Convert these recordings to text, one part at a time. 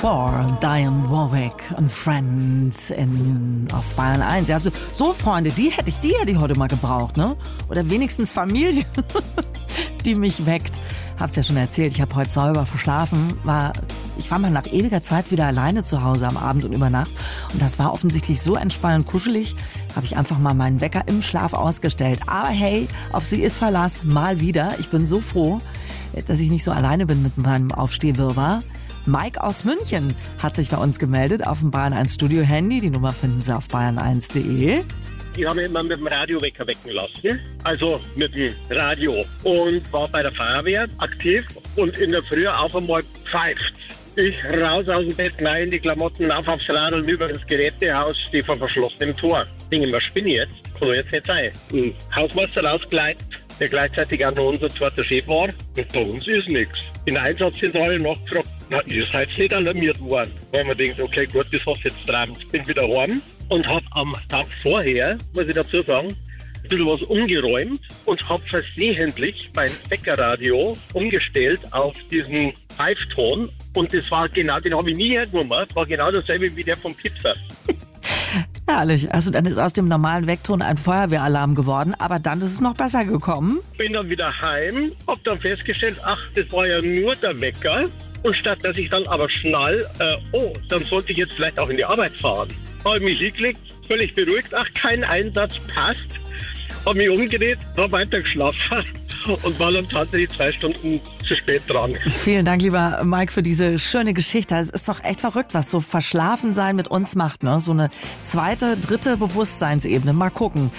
4, Dionne Warwick und Friends auf Bayern 1. Ja, so Freunde, die hätte ich heute mal gebraucht, ne? Oder wenigstens Familie, die mich weckt. Hab's ja schon erzählt, ich habe heute sauber verschlafen. Ich war mal nach ewiger Zeit wieder alleine zu Hause am Abend und über Nacht. Und das war offensichtlich so entspannend kuschelig, habe ich einfach mal meinen Wecker im Schlaf ausgestellt. Aber hey, auf sie ist Verlass, mal wieder. Ich bin so froh, dass ich nicht so alleine bin mit meinem Aufstehwirrwarr. Mike aus München hat sich bei uns gemeldet auf dem Bayern 1 Studio Handy. Die Nummer finden Sie auf bayern1.de. Ich habe mich immer mit dem Radiowecker wecken lassen, also mit dem Radio, und war bei der Feuerwehr aktiv und in der Früh auf einmal pfeift. Ich raus aus dem Bett, rein in die Klamotten, aufs Rad und über das Gerätehaus, stehe vor verschlossenem Tor. Denke ich mir, spinne ich jetzt? Kann doch jetzt nicht sein. Hausmeister rausgeleitet, der gleichzeitig auch noch unser zweiter Chef war. Und bei uns ist nichts. In der Einsatzzentrale nachgefragt, na, ihr seid nicht alarmiert worden. Weil man denkt, okay, gut, das hast du jetzt dran. Ich bin wieder heim und habe am Tag vorher, muss ich dazu sagen, ein bisschen was umgeräumt und habe versehentlich mein Weckerradio umgestellt auf diesen Pfeifton. Und das war genau, den habe ich nie hergenommen. Das war genau dasselbe wie der vom Pizza. Herrlich. Also dann ist aus dem normalen Weckton ein Feuerwehralarm geworden, aber dann ist es noch besser gekommen. Bin dann wieder heim, habe dann festgestellt, ach, das war ja nur der Wecker. Und statt dass ich dann aber schnall, dann sollte ich jetzt vielleicht auch in die Arbeit fahren. Habe mich hingelegt, völlig beruhigt, ach, kein Einsatz, passt. Habe mich umgedreht, habe weitergeschlafen und war dann tatsächlich 2 Stunden zu spät dran. Vielen Dank, lieber Mike, für diese schöne Geschichte. Es ist doch echt verrückt, was so Verschlafensein mit uns macht, ne? So eine zweite, dritte Bewusstseinsebene. Mal gucken,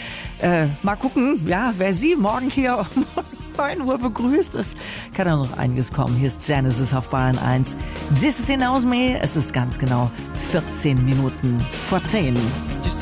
ja, wer Sie morgen hier um 9 Uhr begrüßt, es kann ja noch einiges kommen. Hier ist Genesis auf Bayern 1. Jesus knows me. Es ist ganz genau 14 Minuten vor 10.